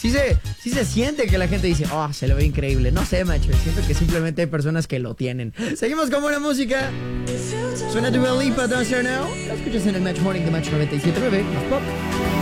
sí se siente que la gente dice, oh, se lo ve increíble. No sé, macho, siento que simplemente hay personas que lo tienen. Seguimos con buena música. Suena Dua Lipa, Don't Start Now. La escuchas en el Match Morning de Match 97.9. Más pop.